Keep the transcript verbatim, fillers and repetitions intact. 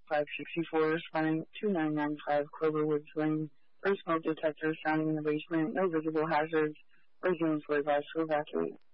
five sixty-four responding to nine nine five Clover Woods Lane. First smoke detector sounding in the basement. No visible hazards. Residents were advised to evacuate.